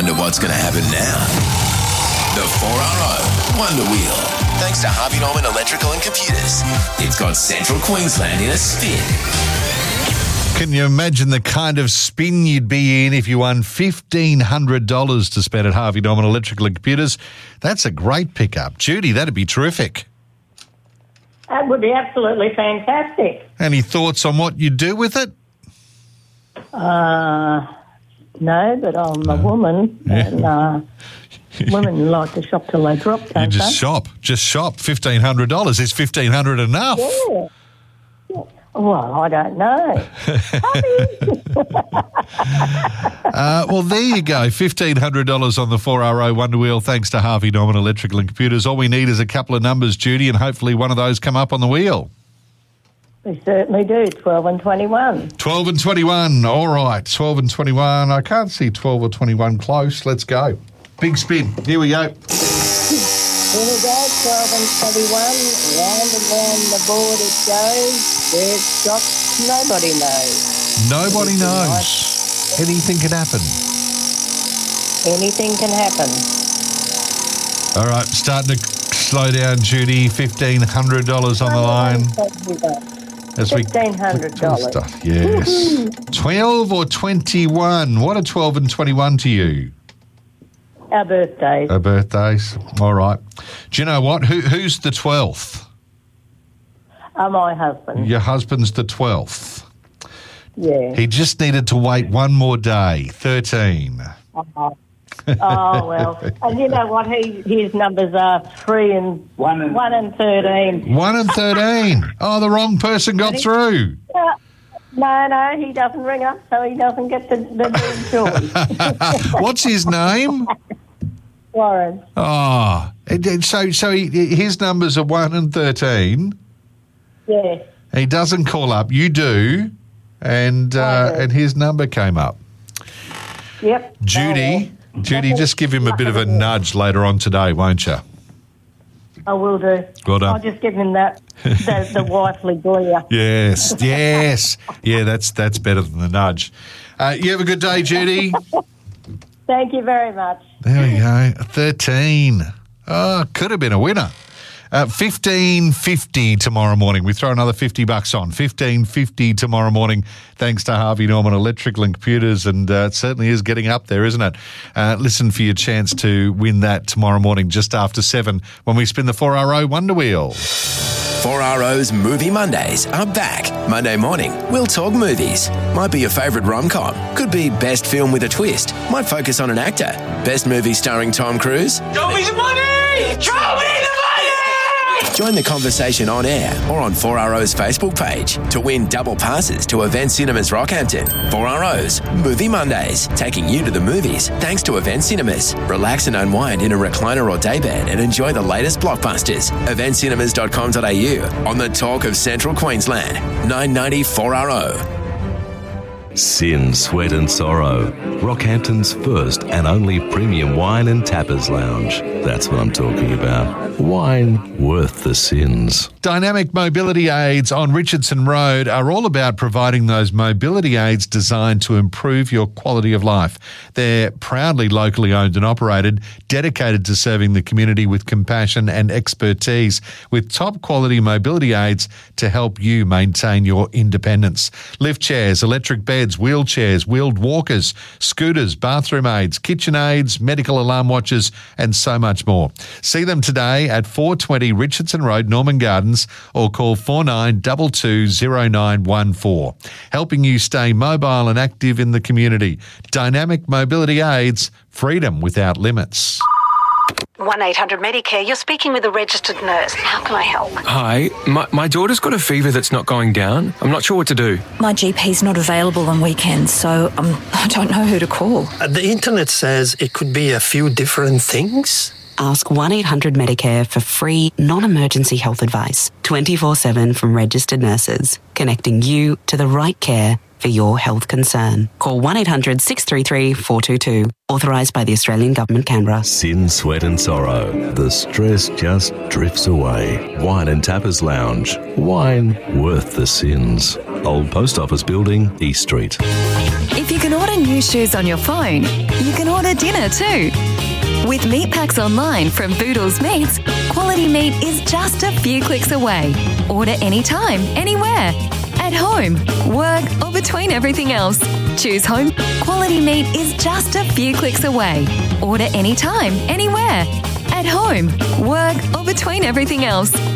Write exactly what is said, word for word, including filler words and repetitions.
wonder what's going to happen now. The four R O Wonder Wheel. Thanks to Harvey Norman Electrical and Computers. It's got Central Queensland in a spin. Can you imagine the kind of spin you'd be in if you won fifteen hundred dollars to spend at Harvey Norman Electrical and Computers? That's a great pickup. Judy, that'd be terrific. That would be absolutely fantastic. Any thoughts on what you'd do with it? Uh, no, but I'm a woman, Yeah. and uh, women like to shop till they drop, You don't just they? shop. Just shop. fifteen hundred dollars. Is fifteen hundred dollars enough? Yeah. Yeah. Well, I don't know. Uh, well, there you go. fifteen hundred dollars on the four R O Wonder Wheel thanks to Harvey Norman Electrical and Computers. All we need is a couple of numbers, Judy, and hopefully one of those come up on the wheel. We certainly do, twelve and twenty-one. twelve and twenty-one. All right, twelve and twenty-one. I can't see twelve or twenty-one close. Let's go. Big spin. Here we go. Here we go, twelve and twenty-one. Round and round the board it goes. There's shots nobody knows. Nobody knows. Anything can happen. Anything can happen. All right, starting to slow down, Judy. fifteen hundred dollars on the line. As we fifteen hundred dollars. Stuff. Yes. twelve or twenty-one. What are twelve and twenty-one to you? Our birthdays. Our birthdays. All right. Do you know what? Who, who's the twelfth? Uh, my husband. Your husband's the twelfth. Yeah. He just needed to wait one more day. thirteen. Oh, oh well. And you know what? He, his numbers are three and one and, one and thirteen. one and thirteen. Oh, the wrong person got through. Uh, no, no, he doesn't ring up, so he doesn't get the, the choice. What's his name? Warren. Oh, it- it- so so he, his numbers are one and thirteen. Yeah. He doesn't call up. You do, and uh, I do. and his number came up. Yep. Judy, Oh, Judy, just give him a bit of a nudge later on today, won't you? I will do. Well done. I'll just give him that, the, the wifely glare. Yes, yes, yeah. That's that's better than the nudge. Uh, you have a good day, Judy. Thank you very much. There we go. thirteen. Oh, could have been a winner. Uh, fifteen fifty tomorrow morning. We throw another fifty bucks on. fifteen fifty tomorrow morning, thanks to Harvey Norman Electrical and Computers, and uh, it certainly is getting up there, isn't it? Uh, listen for your chance to win that tomorrow morning, just after seven, when we spin the four R O Wonder Wheel. four R O's Movie Mondays are back. Monday morning, we'll talk movies. Might be your favourite rom-com. Could be best film with a twist. Might focus on an actor. Best movie starring Tom Cruise. Show me the money! Show me the money! Join the conversation on air or on four R O's Facebook page to win double passes to Event Cinemas Rockhampton. four R O's Movie Mondays, taking you to the movies thanks to Event Cinemas. Relax and unwind in a recliner or daybed and enjoy the latest blockbusters. event cinemas dot com dot a u on the talk of Central Queensland. nine ninety four R O. Sin, Sweat and Sorrow. Rockhampton's first and only premium wine and tappers lounge. That's what I'm talking about. Wine worth the sins. Dynamic mobility aids on Richardson Road are all about providing those mobility aids designed to improve your quality of life. They're proudly locally owned and operated, dedicated to serving the community with compassion and expertise, with top quality mobility aids to help you maintain your independence. Lift chairs, electric beds, wheelchairs, wheeled walkers, scooters, bathroom aids, kitchen aids, medical alarm watches, and so much more. See them today at four twenty Richardson Road, Norman Gardens, or call four nine two two zero nine one four. Helping you stay mobile and active in the community. Dynamic mobility aids, freedom without limits. one eight hundred Medicare, you're speaking with a registered nurse. How can I help? Hi, my, my daughter's got a fever that's not going down. I'm not sure what to do. My G P's not available on weekends, so um, I don't know who to call. Uh, the internet says it could be a few different things. Ask one eight hundred Medicare for free, non-emergency health advice. twenty-four seven from registered nurses, connecting you to the right care for your health concern. Call one eight hundred six three three four two two. Authorised by the Australian Government, Canberra. Sin, Sweat and Sorrow. The stress just drifts away. Wine and Tapas Lounge. Wine worth the sins. Old Post Office Building, East Street. If you can order new shoes on your phone, you can order dinner too. With meat packs online from Boodles Meats, quality meat is just a few clicks away. Order anytime, anywhere. At home, work or between everything else. Choose home. Quality meat is just a few clicks away. Order anytime, anywhere. At home, work or between everything else.